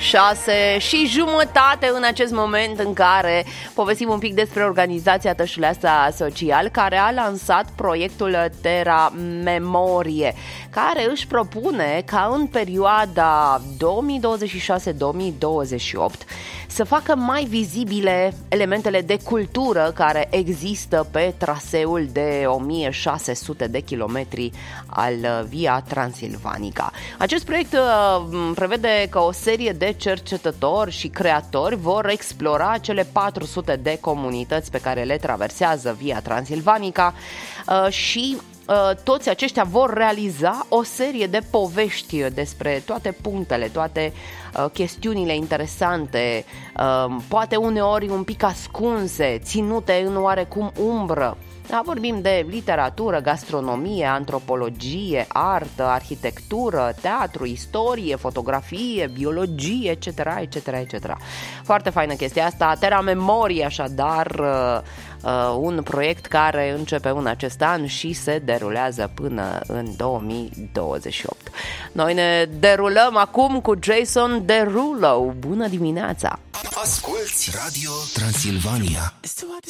6:30 în acest moment în care povestim un pic despre organizația Tășuleasa Social, care a lansat proiectul Terra Memorie, care își propune ca în perioada 2026-2028 să facă mai vizibile elementele de cultură care există pe traseul de 1600 de kilometri al Via Transilvanica. Acest proiect prevede că o serie de cercetători și creatori vor explora cele 400 de comunități pe care le traversează Via Transilvanica și toți aceștia vor realiza o serie de povești despre toate punctele, toate chestiunile interesante, poate uneori un pic ascunse, ținute în oarecum umbră. Da, vorbim de literatură, gastronomie, antropologie, artă, arhitectură, teatru, istorie, fotografie, biologie, etc., etc., etc. Foarte faină chestia asta. Terra Memorie, așadar, un proiect care începe în acest an și se derulează până în 2028. Noi ne derulăm acum cu Jason Derulo. Bună dimineața! Asculți Radio Transilvania.